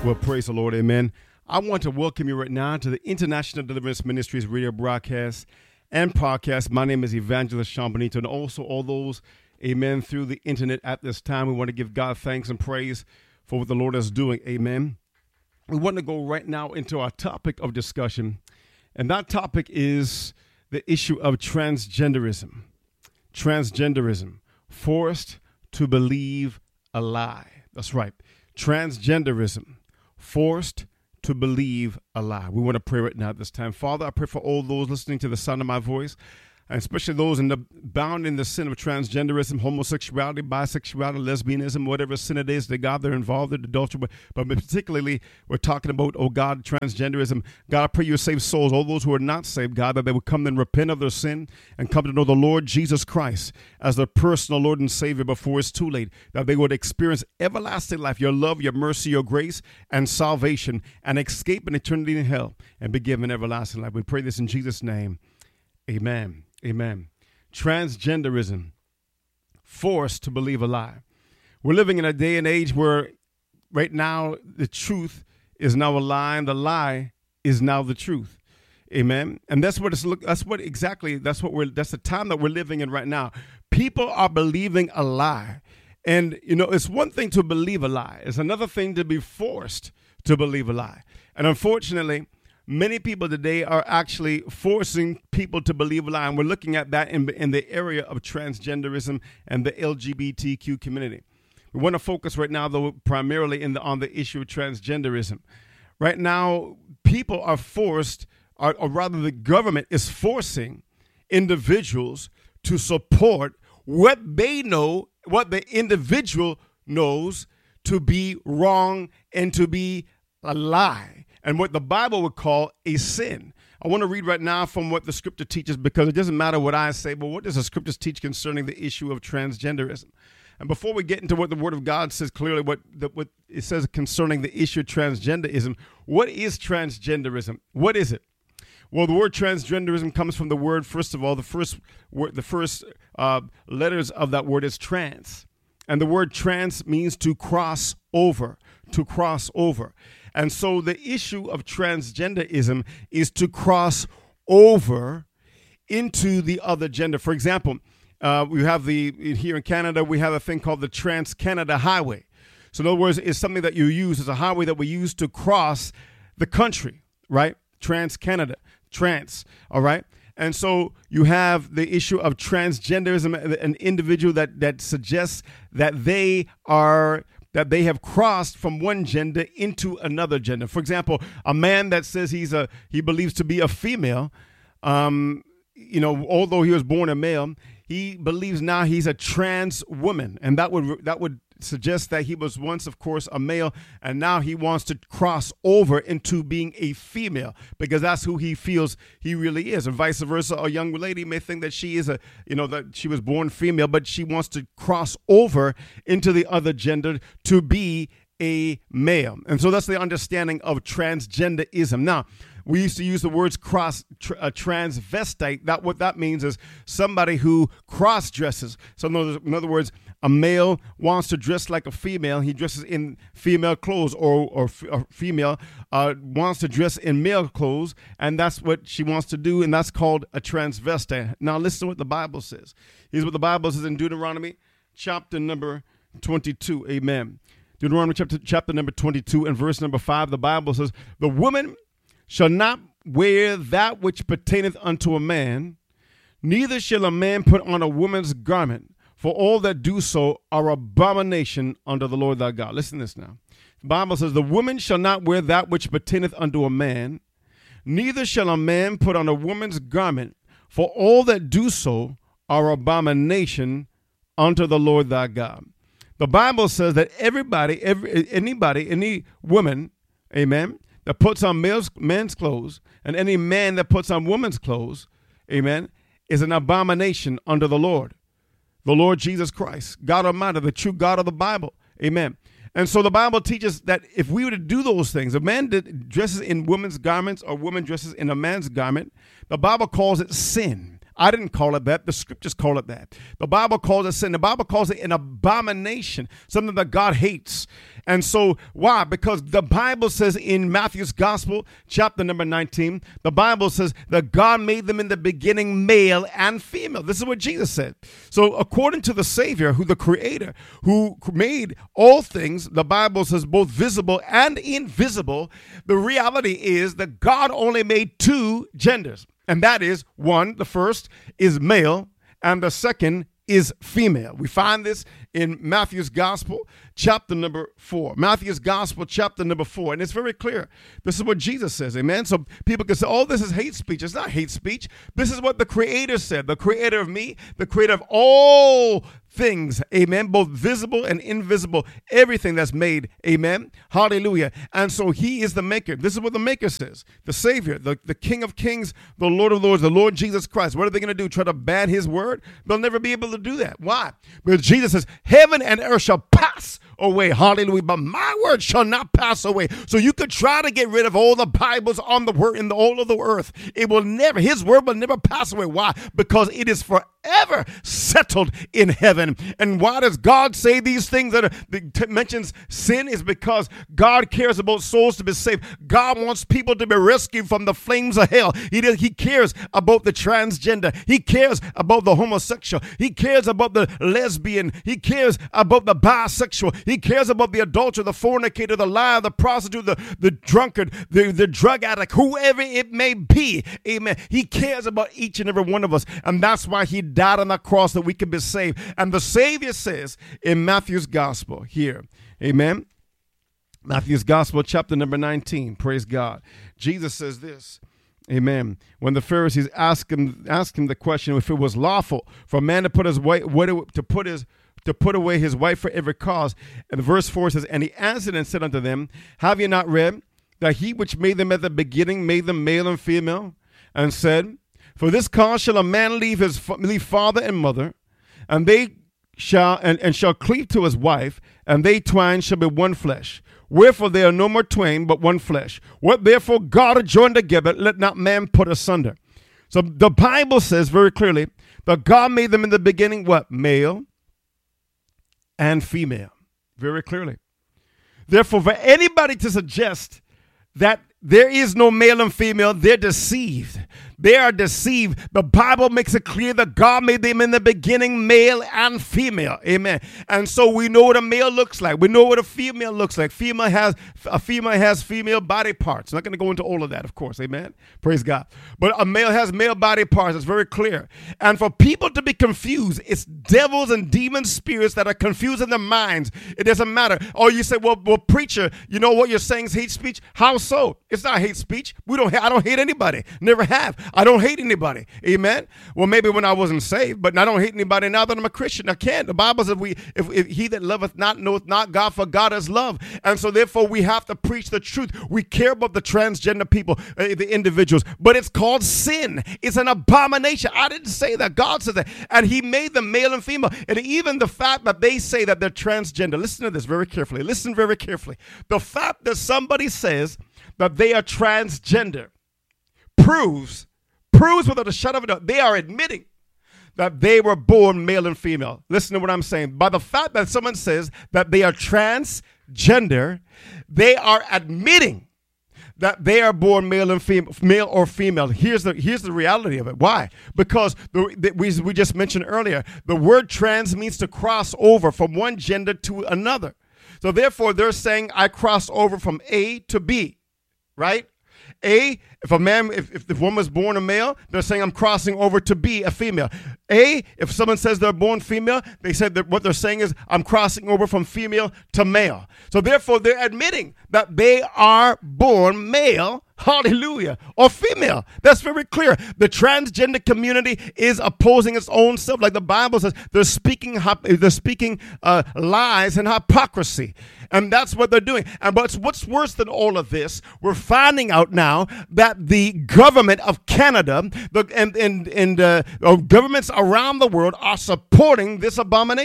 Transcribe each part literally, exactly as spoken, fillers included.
Well, praise the Lord, amen. I want to welcome you right now to the International Deliverance Ministries radio broadcast and podcast. My name is Evangelist Sean Benito, and also all those, amen, through the internet at this time. We want to give God thanks and praise for what the Lord is doing, amen. We want to go right now into our topic of discussion, and that topic is the issue of transgenderism. Transgenderism, forced to believe a lie. That's right, transgenderism. Forced to believe a lie. We want to pray right now at this time. Father, I pray for all those listening to the sound of my voice, and especially those in the bound in the sin of transgenderism, homosexuality, bisexuality, lesbianism, whatever sin it is that God they're involved in, adultery, but, but particularly we're talking about, oh God, transgenderism. God, I pray you save souls, all those who are not saved, God, that they would come and repent of their sin and come to know the Lord Jesus Christ as their personal Lord and Savior before it's too late, that they would experience everlasting life, your love, your mercy, your grace, and salvation, and escape an eternity in hell and be given everlasting life. We pray this in Jesus' name. Amen. Amen. Transgenderism, forced to believe a lie. We're living in a day and age where right now the truth is now a lie and the lie is now the truth. Amen. And that's what it's look. That's what exactly. That's what we're. That's the time that we're living in right now. People are believing a lie, and you know it's one thing to believe a lie. It's another thing to be forced to believe a lie. And unfortunately, many people today are actually forcing people to believe a lie, and we're looking at that in, in the area of transgenderism and the L G B T Q community. We want to focus right now, though, primarily in the, on the issue of transgenderism. Right now, people are forced, or, or rather the government is forcing individuals to support what they know, what the individual knows to be wrong and to be a lie, and what the Bible would call a sin. I want to read right now from what the scripture teaches, because it doesn't matter what I say, but what does the scriptures teach concerning the issue of transgenderism? And before we get into what the Word of God says clearly, what, the, what it says concerning the issue of transgenderism, what is transgenderism? What is it? Well, the word transgenderism comes from the word, first of all, the first word, the first uh, letters of that word is trans. And the word trans means to cross over, to cross over. And so the issue of transgenderism is to cross over into the other gender. For example, uh, we have the, here in Canada, we have a thing called the Trans-Canada Highway. So in other words, it's something that you use as a highway that we use to cross the country, right? Trans-Canada, trans, all right? And so you have the issue of transgenderism, an individual that, that suggests that they are that they have crossed from one gender into another gender. For example, a man that says he's a he believes to be a female, um, you know, although he was born a male, he believes now he's a trans woman, and that would that would suggest that he was once, of course, a male, and now he wants to cross over into being a female because that's who he feels he really is, and vice versa. A young lady may think that she is a, you know, that she was born female, but she wants to cross over into the other gender to be a male. And so that's the understanding of transgenderism. Now, we used to use the words cross tr- a transvestite. That what that means is somebody who cross dresses. So in other, in other words, a male wants to dress like a female. He dresses in female clothes, or or, f- or female uh, wants to dress in male clothes, and that's what she wants to do, and that's called a transvestite. Now listen to what the Bible says. Here's what the Bible says in Deuteronomy chapter number twenty-two. Amen. Deuteronomy chapter, chapter number twenty-two and verse number five, the Bible says, the woman shall not wear that which pertaineth unto a man, neither shall a man put on a woman's garment, for all that do so are abomination unto the Lord thy God. Listen to this now. The Bible says, the woman shall not wear that which pertaineth unto a man, neither shall a man put on a woman's garment, for all that do so are abomination unto the Lord thy God. The Bible says that everybody, every, anybody, any woman, amen, that puts on male's, men's clothes, and any man that puts on woman's clothes, amen, is an abomination unto the Lord, the Lord Jesus Christ, God Almighty, the true God of the Bible, amen. And so the Bible teaches that if we were to do those things, a man that dresses in woman's garments or woman dresses in a man's garment, the Bible calls it sin, I didn't call it that. The scriptures call it that. The Bible calls it sin. The Bible calls it an abomination, something that God hates. And so why? Because the Bible says in Matthew's Gospel, chapter number nineteen, the Bible says that God made them in the beginning male and female. This is what Jesus said. So according to the Savior, who the Creator, who made all things, the Bible says both visible and invisible, the reality is that God only made two genders. And that is, one, the first is male, and the second is female. We find this in Matthew's Gospel, chapter number four. Matthew's Gospel, chapter number four. And it's very clear. This is what Jesus says, amen? So people can say, oh, this is hate speech. It's not hate speech. This is what the Creator said, the Creator of me, the Creator of all things, amen, both visible and invisible, everything that's made, amen, hallelujah. And so he is the maker. This is what the maker says, the Savior, the, the King of Kings, the Lord of Lords, the Lord Jesus Christ. What are they going to do? Try to ban his word? They'll never be able to do that. Why? Because Jesus says, heaven and earth shall pass away, hallelujah, but my word shall not pass away. So you could try to get rid of all the Bibles on the word in the whole of the earth. It will never, his word will never pass away. Why? Because it is forever settled in heaven. And why does God say these things that, are, that mentions sin? Is because God cares about souls to be saved. God wants people to be rescued from the flames of hell. He does, he cares about the transgender. He cares about the homosexual. He cares about the lesbian. He cares about the bisexual. He cares about the adulterer, the fornicator, the liar, the prostitute, the, the drunkard, the, the drug addict, whoever it may be. Amen. He cares about each and every one of us. And that's why he died on the cross that we can be saved. And the Savior says in Matthew's Gospel here, amen, Matthew's Gospel, chapter number nineteen, praise God. Jesus says this, amen, when the Pharisees asked him, asked him the question if it was lawful for a man to put his wife, to put his to put away his wife for every cause. And verse four says, and he answered and said unto them, have you not read that he which made them at the beginning made them male and female, and said, for this cause shall a man leave his leave father and mother, and they shall and, and shall cleave to his wife, and they twine shall be one flesh. Wherefore they are no more twain, but one flesh. What therefore God hath joined together, let not man put asunder. So the Bible says very clearly that God made them in the beginning what? Male and female. Very clearly. Therefore, for anybody to suggest that there is no male and female, they're deceived. They are deceived. The Bible makes it clear that God made them in the beginning male and female. Amen. And so we know what a male looks like. We know what a female looks like. Female has a female has female body parts. I'm not going to go into all of that, of course. Amen. Praise God. But a male has male body parts. It's very clear. And for people to be confused, it's devils and demon spirits that are confusing their minds. It doesn't matter. Or you say, well, well, preacher, you know what you're saying is hate speech? How so? It's not hate speech. We don't. Ha- I don't hate anybody. Never have. I don't hate anybody. Amen. Well, maybe when I wasn't saved, but I don't hate anybody now that I'm a Christian. I can't. The Bible says we, if, if he that loveth not knoweth not God, for God is love. And so therefore we have to preach the truth. We care about the transgender people, uh, the individuals, but it's called sin. It's an abomination. I didn't say that. God said that. And he made them male and female. And even the fact that they say that they're transgender, listen to this very carefully. Listen very carefully. The fact that somebody says that they are transgender proves proves without a shadow of a doubt they are admitting that they were born male and female. Listen to what I'm saying. By the fact that someone says that they are transgender, they are admitting that they are born male and fem- male or female. Here's the here's the reality of it. Why? Because the, the, we, we just mentioned earlier, the word trans means to cross over from one gender to another. So therefore, they're saying I cross over from A to B, right? A, if a man, if, if the woman is born a male, they're saying I'm crossing over to be a female. A, if someone says they're born female, they said that what they're saying is I'm crossing over from female to male. So therefore, they're admitting that they are born male, hallelujah, or female. That's very clear. The transgender community is opposing its own self. Like the Bible says, they're speaking, they're speaking uh, lies and hypocrisy. And that's what they're doing. And what's, what's worse than all of this, we're finding out now that the government of Canada the, and, and, and uh, governments around the world are supporting this abomination.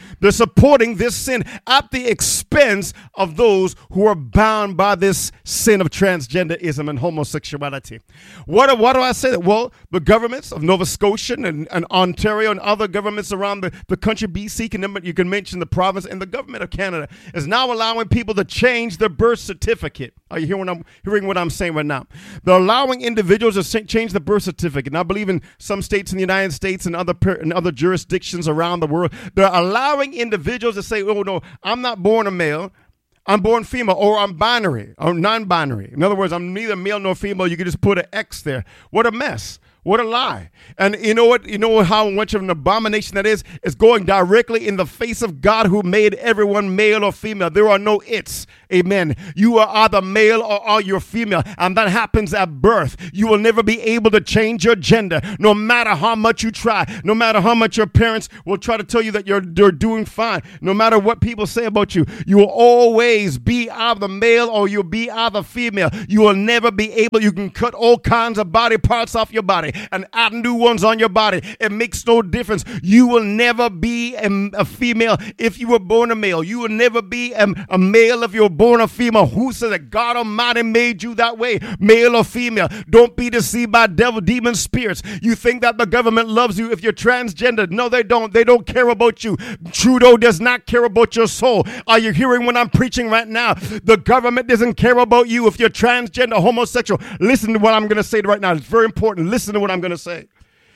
They're supporting this sin at the expense of those who are bound by this sin of transgenderism and homosexuality. What, what do I say? Well, the governments of Nova Scotia and, and Ontario and other governments around the, the country, B C, can, you can mention the province, and the government of Canada is now allowing people to change their birth certificate. Are you hearing what I'm, hearing what I'm saying right now? They're allowing individuals to change the birth certificate. And I believe in some states in the United States and other, and other jurisdictions around the world, they're allowing individuals to say, oh, no, I'm not born a male. I'm born female, or I'm binary, or non-binary. In other words, I'm neither male nor female. You can just put an X there. What a mess. What a lie. And you know what? You know how much of an abomination that is? It's going directly in the face of God, who made everyone male or female. There are no it's. Amen. You are either male or are you female. And that happens at birth. You will never be able to change your gender, no matter how much you try, no matter how much your parents will try to tell you that you're, you're doing fine. No matter what people say about you, you will always be either male or you'll be either female. You will never be able, you can cut all kinds of body parts off your body and add new ones on your body. It makes no difference. You will never be a, a female if you were born a male. You will never be a, a male if you were born a female. Who said that God Almighty made you that way, male or female? Don't be deceived by devil, demon spirits. You think that the government loves you if you're transgender. No, they don't. They don't care about you. Trudeau does not care about your soul. Are you hearing what I'm preaching right now? The government doesn't care about you if you're transgender, homosexual. Listen to what I'm going to say right now. It's very important. Listen to what I'm going to say.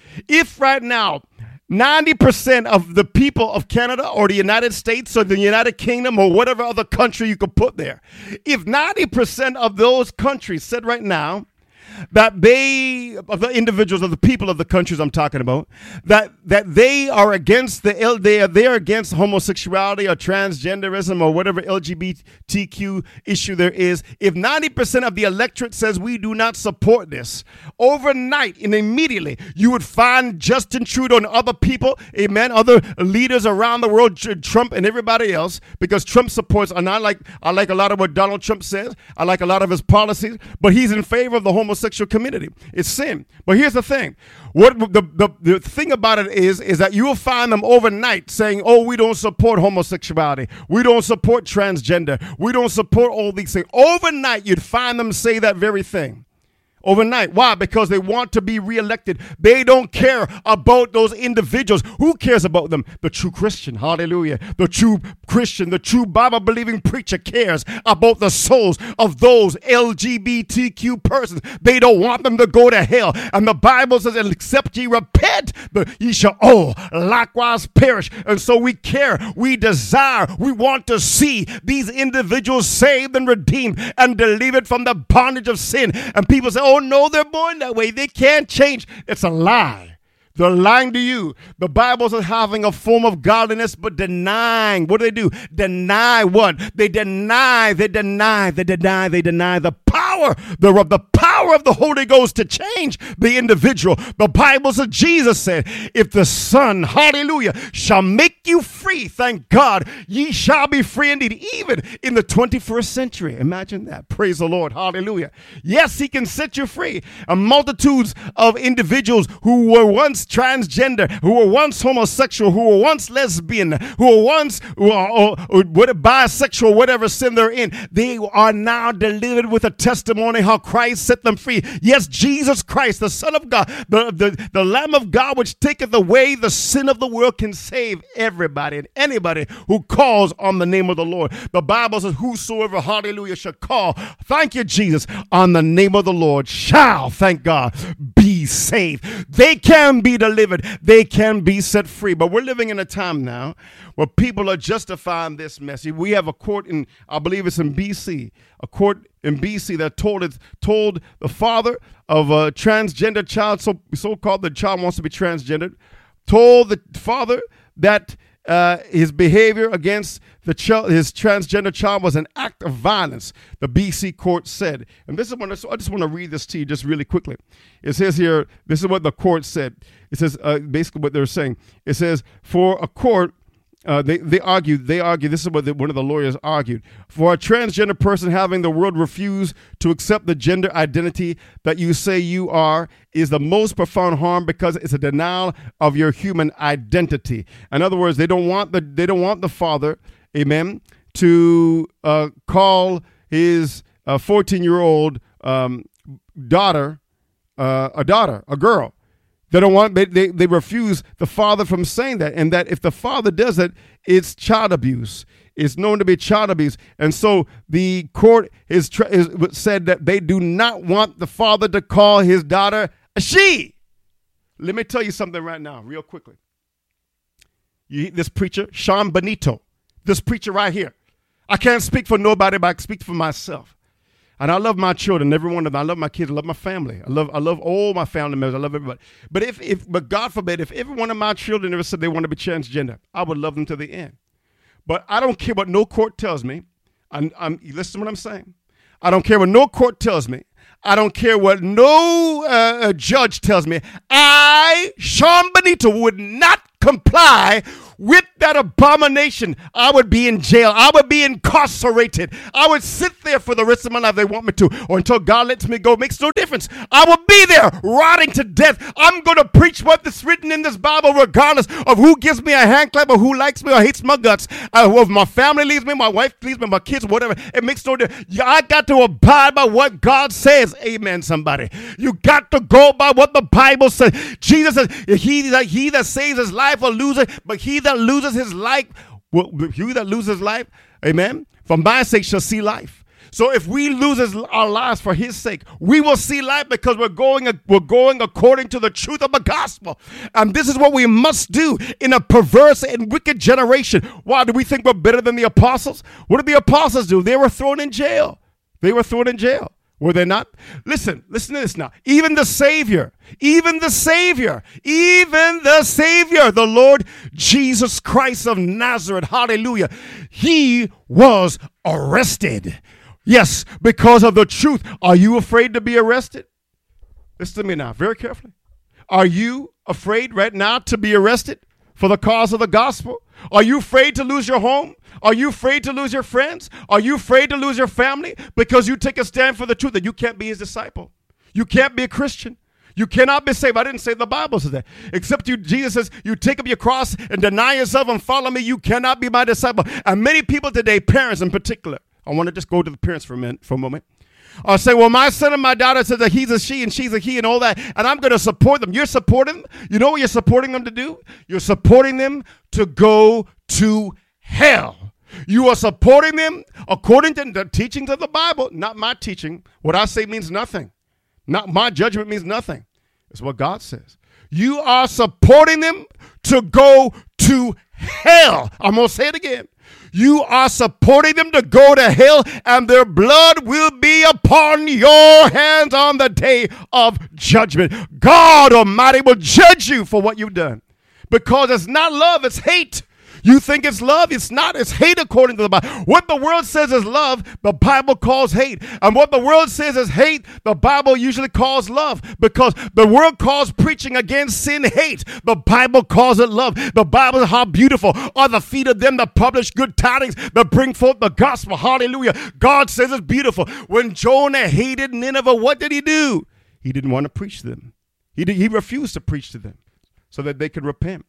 If right now ninety percent of the people of Canada or the United States or the United Kingdom or whatever other country you could put there, if ninety percent of those countries said right now that they, of the individuals, of the people of the countries I'm talking about, that that they are against the they are they're against homosexuality or transgenderism or whatever L G B T Q issue there is, if ninety percent of the electorate says we do not support this, overnight and immediately you would find Justin Trudeau and other people, amen, other leaders around the world, Trump and everybody else, because Trump supports, and I like I like a lot of what Donald Trump says, I like a lot of his policies, but he's in favor of the homosexual community. It's sin. But here's the thing. What the, the, the thing about it is, is that you will find them overnight saying, oh, we don't support homosexuality. We don't support transgender. We don't support all these things. Overnight, you'd find them say that very thing. Overnight. Why? Because they want to be reelected. They don't care about those individuals. Who cares about them? The true Christian. Hallelujah. The true Christian, the true Bible-believing preacher cares about the souls of those L G B T Q persons. They don't want them to go to hell. And the Bible says, except ye repent, but ye shall all likewise perish. And so we care, we desire, we want to see these individuals saved and redeemed and delivered from the bondage of sin. And people say, oh no, they're born that way. They can't change. It's a lie. They're lying to you. The Bible says having a form of godliness, but denying. What do they do? Deny what? They deny, they deny, they deny, they deny the power, the, the power of the Holy Ghost to change the individual. The Bible says, Jesus said, if the Son, hallelujah, shall make you free, thank God, ye shall be free indeed, even in the twenty-first century. Imagine that. Praise the Lord. Hallelujah. Yes, he can set you free. And multitudes of individuals who were once transgender, who were once homosexual, who were once lesbian, who were once or, or, or, bisexual, whatever sin they're in, they are now delivered with a testimony how Christ set them free. Yes, Jesus Christ, the Son of God, the, the, the Lamb of God, which taketh away the sin of the world, can save everybody and anybody who calls on the name of the Lord. The Bible says, whosoever, hallelujah, shall call, thank you, Jesus, on the name of the Lord shall, thank God, be saved. They can be delivered. They can be set free. But we're living in a time now where people are justifying this message. We have a court in, I believe it's in B C, a court in B C that told it, told the father of a transgender child, so so-called the child wants to be transgendered, told the father that uh, his behavior against the child, his transgender child, was an act of violence, the B C court said. And this is what I, so I just want to read this to you just really quickly. It says here, this is what the court said. It says uh, basically what they're saying. It says, for a court uh, they, they argued, they argued, this is what the, one of the lawyers argued. For a transgender person having the world refuse to accept the gender identity that you say you are is the most profound harm because it's a denial of your human identity. In other words, they don't want the, they don't want the father, amen, to uh, call his fourteen-year-old um, daughter uh, a daughter, a girl. They don't want, they, they, they refuse the father from saying that, and that if the father does it, it's child abuse. It's known to be child abuse. And so the court is, is said that they do not want the father to call his daughter a she. Let me tell you something right now, real quickly. You, this preacher, Sean Benito, this preacher right here. I can't speak for nobody, but I can speak for myself. And I love my children, every one of them. I love my kids. I love my family. I love I love all my family members. I love everybody. But if if but God forbid, if every one of my children ever said they want to be transgender, I would love them to the end. But I don't care what no court tells me. I'm, I'm listen to what I'm saying. I don't care what no court tells me. I don't care what no uh, judge tells me. I, Sean Benito, would not comply with that abomination. I would be in jail. I would be incarcerated. I would sit there for the rest of my life if they want me to, or until God lets me go. It makes no difference. I will be there rotting to death. I'm going to preach what's written in this Bible regardless of who gives me a hand clap or who likes me or hates my guts. Uh, if my family leaves me, my wife leaves me, my kids, whatever. It makes no difference. I got to abide by what God says. Amen, somebody. You got to go by what the Bible says. Jesus says, he that, he that saves his life will lose it, but he that loses his life, will, he that loses his life, amen, for my sake shall see life. So if we lose his, our lives for his sake, we will see life because we're going, we're going according to the truth of the gospel. And this is what we must do in a perverse and wicked generation. Why do we think we're better than the apostles? What did the apostles do? They were thrown in jail. They were thrown in jail. Were they not? Listen, listen to this now. Even the Savior, even the Savior, even the Savior, the Lord Jesus Christ of Nazareth, hallelujah, he was arrested. Yes, because of the truth. Are you afraid to be arrested? Listen to me now, very carefully. Are you afraid right now to be arrested for the cause of the gospel? Are you afraid to lose your home? Are you afraid to lose your friends? Are you afraid to lose your family because you take a stand for the truth that you can't be his disciple? You can't be a Christian. You cannot be saved. I didn't say the Bible says that. Except you, Jesus says, you take up your cross and deny yourself and follow me. You cannot be my disciple. And many people today, parents in particular, I want to just go to the parents for a minute, for a moment. Or say, well, my son and my daughter says that he's a she and she's a he and all that, and I'm going to support them. You're supporting them. You know what you're supporting them to do? You're supporting them to go to hell. You are supporting them according to the teachings of the Bible, not my teaching. What I say means nothing. Not my judgment means nothing. It's what God says. You are supporting them to go to hell. I'm going to say it again. You are supporting them to go to hell, and their blood will be upon your hands on the day of judgment. God Almighty will judge you for what you've done, because it's not love, it's hate. You think it's love? It's not. It's hate according to the Bible. What the world says is love, the Bible calls hate. And what the world says is hate, the Bible usually calls love, because the world calls preaching against sin hate. The Bible calls it love. The Bible is how beautiful are the feet of them that publish good tidings, that bring forth the gospel. Hallelujah. God says it's beautiful. When Jonah hated Nineveh, what did he do? He didn't want to preach to them. He, did, he refused to preach to them so that they could repent.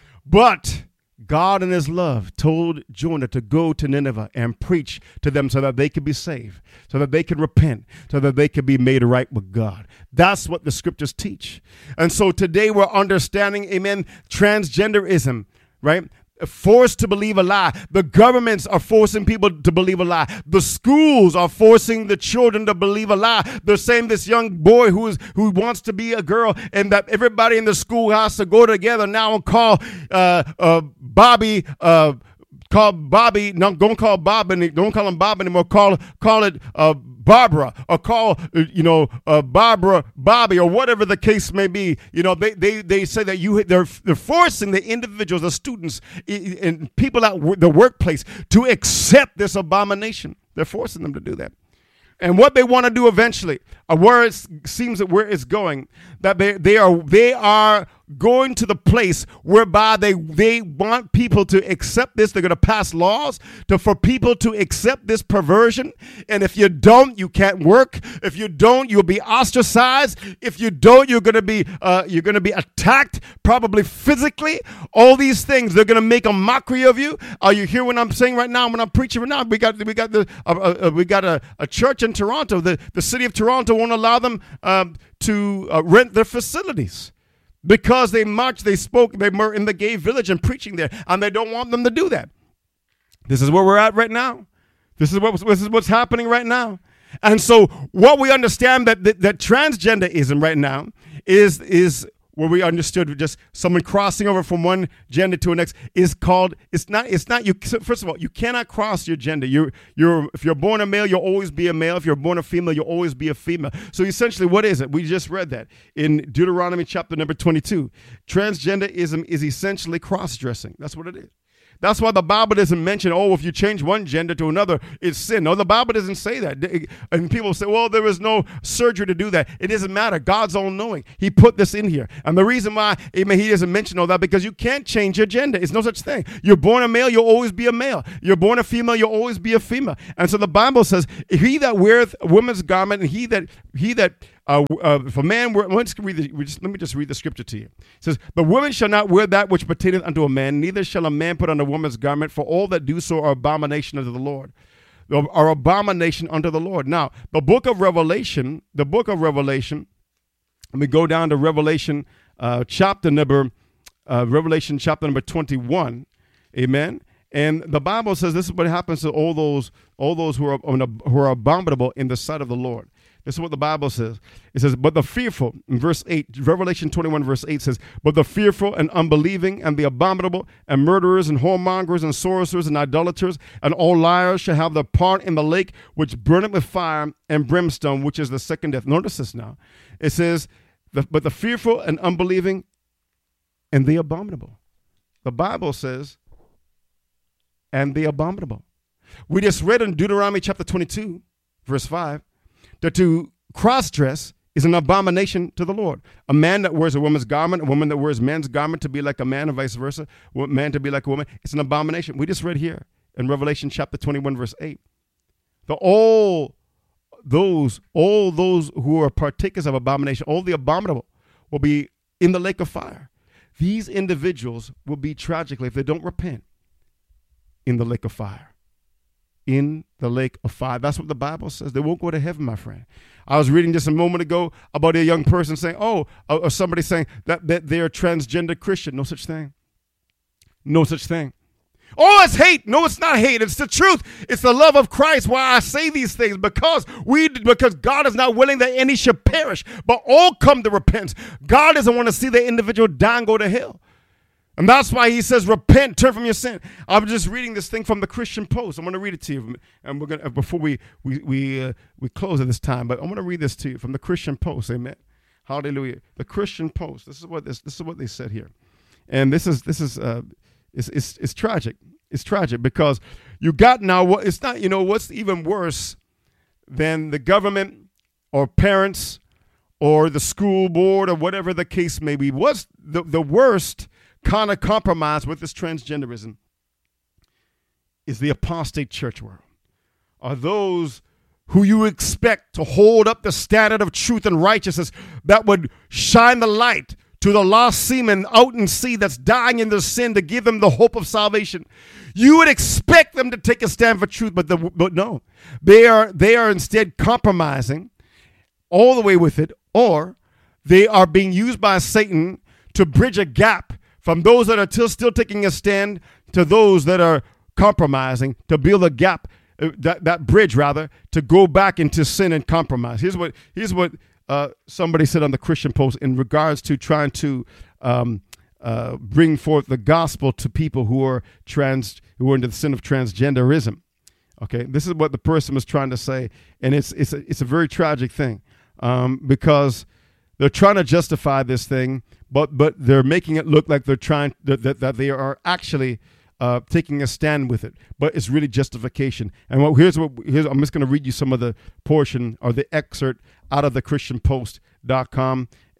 But God in his love told Jonah to go to Nineveh and preach to them so that they could be saved, so that they could repent, so that they could be made right with God. That's what the scriptures teach. And so today we're understanding, amen, transgenderism, right? Forced to believe a lie. The governments are forcing people to believe a lie. The schools are forcing the children to believe a lie. They're saying this young boy who is who wants to be a girl, and that everybody in the school has to go together now and call uh, uh, Bobby. Uh, call Bobby. No, don't call Bob and don't call him Bob anymore. Call call it uh, Barbara, or call, you know, uh, Barbara, Bobby, or whatever the case may be. You know, they they, they say that you they're they're forcing the individuals, the students, and people at the workplace to accept this abomination. They're forcing them to do that. And what they want to do eventually, uh, where it seems that where it's going, that they they are they are going to the place whereby they, they want people to accept this. They're going to pass laws to, for people to accept this perversion. And if you don't, you can't work. If you don't, you'll be ostracized. If you don't, you're going to be uh, you're going to be attacked, probably physically. All these things, they're going to make a mockery of you. Are you hear what I'm saying right now? When I'm preaching right now, we got we got the uh, uh, we got a, a church in Toronto. The the city of Toronto won't allow them um, to uh, rent their facilities because they marched, they spoke, they were in the gay village and preaching there, and they don't want them to do that. This is where we're at right now. This is what this is what's happening right now. And so, what we understand that that, that transgenderism right now is is. Where we understood just someone crossing over from one gender to the next is called, it's not, it's not, you, first of all, you cannot cross your gender. You're, you're, if you're born a male, you'll always be a male. If you're born a female, you'll always be a female. So essentially, what is it? We just read that in Deuteronomy chapter number twenty-two. Transgenderism is essentially cross-dressing. That's what it is. That's why the Bible doesn't mention, oh, if you change one gender to another, it's sin. No, the Bible doesn't say that. And people say, well, there is no surgery to do that. It doesn't matter. God's all knowing. He put this in here. And the reason why, amen, he doesn't mention all that, because you can't change your gender. It's no such thing. You're born a male, you'll always be a male. You're born a female, you'll always be a female. And so the Bible says, he that weareth a woman's garment, and he that, he that, Uh, uh, if a man, wear, let's read the, we just, let me just read the scripture to you. It says, the woman shall not wear that which pertaineth unto a man, neither shall a man put on a woman's garment, for all that do so are abomination unto the Lord. Are abomination unto the Lord. Now, the book of Revelation, the book of Revelation, let me go down to Revelation uh, chapter number, uh, Revelation chapter number twenty-one. Amen. And the Bible says this is what happens to all those, all those who are, who are abominable in the sight of the Lord. This is what the Bible says. It says, but the fearful, in verse eight, Revelation twenty-one, verse eight says, but the fearful and unbelieving and the abominable and murderers and whoremongers and sorcerers and idolaters and all liars shall have their part in the lake which burneth with fire and brimstone, which is the second death. Notice this now. It says, the, but the fearful and unbelieving and the abominable. The Bible says, and the abominable. We just read in Deuteronomy chapter twenty-two, verse five, that to cross-dress is an abomination to the Lord. A man that wears a woman's garment, a woman that wears men's garment to be like a man, and vice versa, a man to be like a woman, it's an abomination. We just read here in Revelation chapter twenty-one, verse eight. The all those, all those who are partakers of abomination, all the abominable will be in the lake of fire. These individuals will be tragically, if they don't repent, in the lake of fire. In the lake of fire. That's what the Bible says. They won't go to heaven, my friend. I was reading just a moment ago about a young person saying, oh, or somebody saying that, that they're a transgender Christian. No such thing. No such thing. Oh, it's hate. No, it's not hate. It's the truth. It's the love of Christ. Why I say these things, because we, because God is not willing that any should perish, but all come to repentance. God doesn't want to see the individual die and go to hell. And that's why he says, repent, turn from your sin. I'm just reading this thing from the Christian Post. I'm going to read it to you. And we're going to, before we we we uh, we close at this time, but I'm going to read this to you from the Christian Post. Amen. Hallelujah. The Christian Post. This is what this this is what they said here. And this is this is uh it's it's it's tragic. It's tragic because you got now what it's not, you know, what's even worse than the government or parents or the school board or whatever the case may be. What's the, the worst kind of compromise with this transgenderism is the apostate church world. Are those who you expect to hold up the standard of truth and righteousness that would shine the light to the lost seaman out in sea that's dying in their sin to give them the hope of salvation. You would expect them to take a stand for truth, but, the, but no. They are, they are instead compromising all the way with it, or they are being used by Satan to bridge a gap from those that are still, still taking a stand to those that are compromising, to build a gap, uh, that, that bridge rather, to go back into sin and compromise. Here's what here's what uh, somebody said on the Christian Post in regards to trying to um, uh, bring forth the gospel to people who are trans, who are into the sin of transgenderism. Okay, this is what the person was trying to say, and it's it's a, it's a very tragic thing um, because they're trying to justify this thing, but but they're making it look like they're trying that that, that they are actually uh, taking a stand with it. But it's really justification. And what, here's what here's I'm just going to read you some of the portion or the excerpt out of the Christian Post dot com,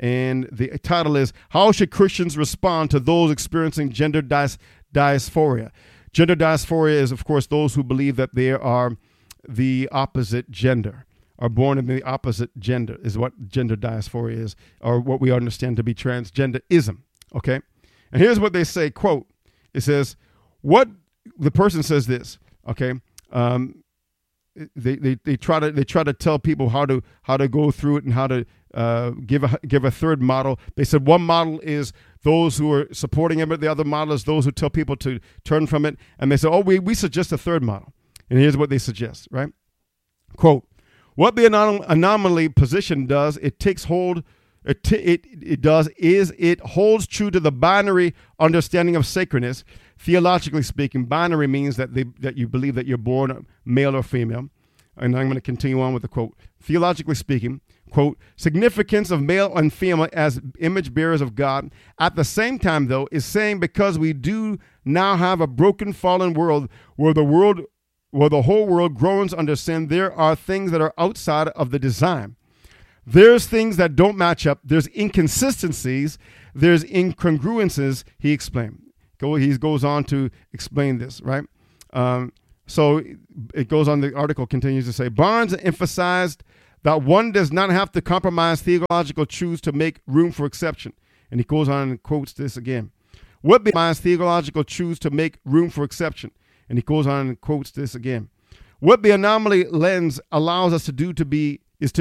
And the title is, How Should Christians Respond to Those Experiencing Gender Dys- Dysphoria? Gender dysphoria is, of course, those who believe that they are the opposite gender, are born in the opposite gender, is what gender dysphoria is, or what we understand to be transgenderism, okay? And here's what they say, quote, it says, what, the person says this, okay, um, they, they, they try to they try to tell people how to how to go through it and how to uh, give a give a third model. They said one model is those who are supporting it, the other model is those who tell people to turn from it. And they say, oh, we, we suggest a third model. And here's what they suggest, right? Quote, what the anom- anomaly position does, it takes hold, it, t- it, it does is it holds true to the binary understanding of sacredness. Theologically speaking, binary means that they, that you believe that you're born male or female. And I'm going to continue on with the quote. Theologically speaking, quote, significance of male and female as image bearers of God. At the same time, though, is saying because we do now have a broken, fallen world where the world, where the whole world groans under sin, there are things that are outside of the design. There's things that don't match up. There's inconsistencies. There's incongruences, he explained. Go, he goes on to explain this, right? Um, so it goes on, the article continues to say, Barnes emphasized that one does not have to compromise theological truths to make room for exception. And he goes on and quotes this again. What compromise theological truths to make room for exception? And he goes on and quotes this again. What the anomaly lens allows us to do to be